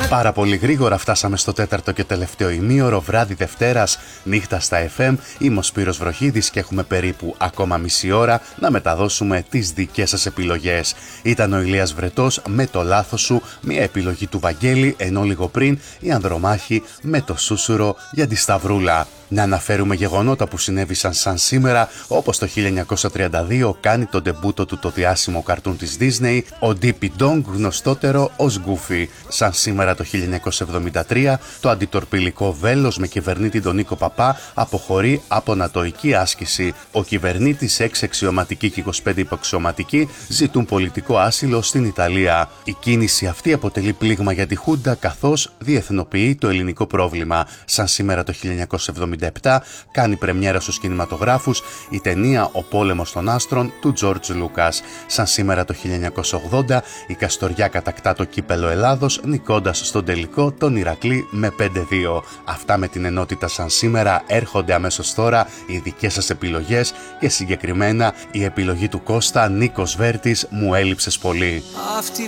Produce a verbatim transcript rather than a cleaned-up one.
Πάρα πολύ γρήγορα φτάσαμε στο τέταρτο και τελευταίο ημίωρο, βράδυ Δευτέρας, νύχτα στα εφ εμ. Είμαι ο Σπύρος Βροχίδης και έχουμε περίπου ακόμα μισή ώρα να μεταδώσουμε τις δικές σας επιλογές. Ήταν ο Ηλίας Βρετός με το λάθος σου, μια επιλογή του Βαγγέλη, ενώ λίγο πριν η Ανδρομάχη με το σούσουρο για τη Σταυρούλα. Να αναφέρουμε γεγονότα που συνέβησαν σαν σήμερα, όπως το χίλια εννιακόσια τριάντα δύο κάνει τον ντεμπούτο του το διάσημο καρτούν της Disney, ο Ντίπι Ντόγκ, γνωστότερο ως Goofy. Σαν σήμερα το χίλια εννιακόσια εβδομήντα τρία, το αντιτορπιλικό βέλος με κυβερνήτη τον Νίκο Παπά αποχωρεί από νατοϊκή άσκηση. Ο κυβερνήτης, έξι αξιωματικοί και είκοσι πέντε υποαξιωματικοί ζητούν πολιτικό άσυλο στην Ιταλία. Η κίνηση αυτή αποτελεί πλήγμα για τη Χούντα, καθώς διεθνοποιεί το ελληνικό πρόβλημα. Σαν σήμερα το χίλια εννιακόσια εβδομήντα επτά κάνει πρεμιέρα στους κινηματογράφους η ταινία «Ο πόλεμος των άστρων» του Τζόρτζ Λούκας. Σαν σήμερα το χίλια εννιακόσια ογδόντα η Καστοριά κατακτά το κύπελο Ελλάδος, νικώντας στον τελικό τον Ηρακλή με πέντε δύο. Αυτά με την ενότητα σαν σήμερα. Έρχονται αμέσως τώρα οι δικές σας επιλογές και συγκεκριμένα η επιλογή του Κώστα Νίκος Βέρτης, «Μου έλειψες πολύ». Αυτή